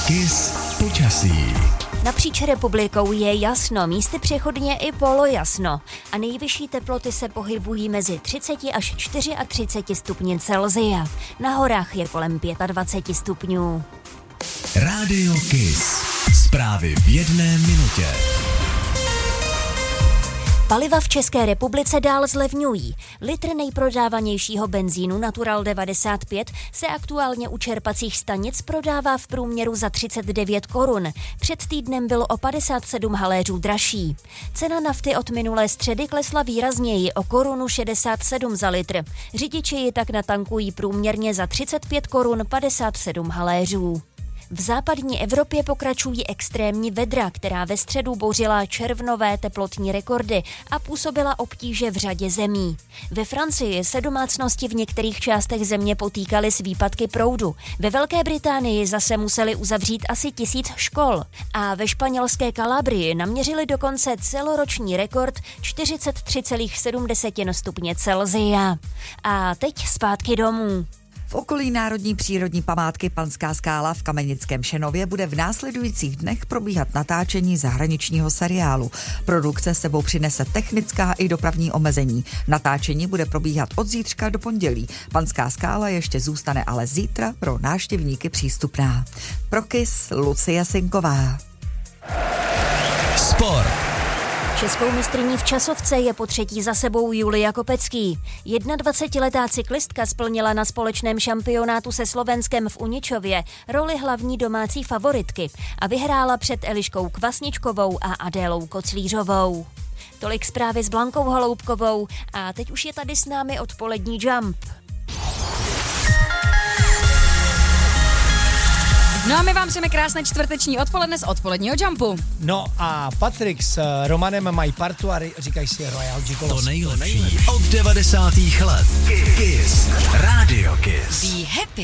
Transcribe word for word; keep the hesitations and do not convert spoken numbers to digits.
Kiss počasí. Napříč republikou je jasno, místy přechodně i polojasno a nejvyšší teploty se pohybují mezi třicet až třicet čtyři stupni Celsia. Na horách je kolem dvacet pět stupňů. Rádio Kiss. Zprávy v jedné minutě. Paliva v České republice dál zlevňují. Litr nejprodávanějšího benzínu Natural devadesát pět se aktuálně u čerpacích stanic prodává v průměru za třicet devět korun. Před týdnem byl o padesát sedm haléřů dražší. Cena nafty od minulé středy klesla výrazněji o korunu šedesát sedm za litr. Řidiči ji tak natankují průměrně za třicet pět korun padesát sedm haléřů. V západní Evropě pokračují extrémní vedra, která ve středu bouřila červnové teplotní rekordy a působila obtíže v řadě zemí. Ve Francii se domácnosti v některých částech země potýkaly s výpadky proudu. Ve Velké Británii zase museli uzavřít asi tisíc škol. A ve španělské Kalabrii naměřili dokonce celoroční rekord čtyřicet tři celá sedm stupně Celsia. A teď zpátky domů. V okolí národní přírodní památky Panská skála v Kamenickém Šenově bude v následujících dnech probíhat natáčení zahraničního seriálu. Produkce sebou přinese technická i dopravní omezení. Natáčení bude probíhat od zítřka do pondělí. Panská skála ještě zůstane ale zítra pro návštěvníky přístupná. Pro Kiss Lucie Sinková. Sport. Českou mistryní v časovce je po třetí za sebou Julia Kopecký. dvacetiletá cyklistka splnila na společném šampionátu se Slovenskem v Uničově roli hlavní domácí favoritky a vyhrála před Eliškou Kvasničkovou a Adélou Koclířovou. Tolik zprávy s Blankou Holoubkovou a teď už je tady s námi odpolední Jump. No a my vám přejeme krásné čtvrteční odpoledne z odpoledního Jumpu. No a Patrik s Romanem mají partu a říkají si Royal Gigolo. To nejlepší od devadesátých let. Kiss. Rádio Kiss. Be happy.